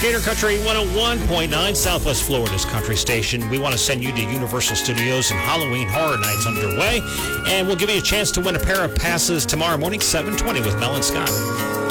Gator Country 101.9, Southwest Florida's country station. We want to send you to Universal Studios and Halloween Horror Nights underway. And we'll give you a chance to win a pair of passes tomorrow morning, 7:20 with Mel and Scott.